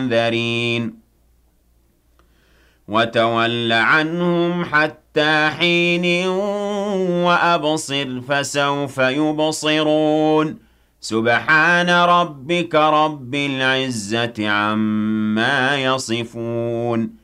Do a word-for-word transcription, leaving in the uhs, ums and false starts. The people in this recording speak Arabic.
منذرين وتول عنهم حتى حين وأبصر فسوف يبصرون سبحان ربك رب العزة عما يصفون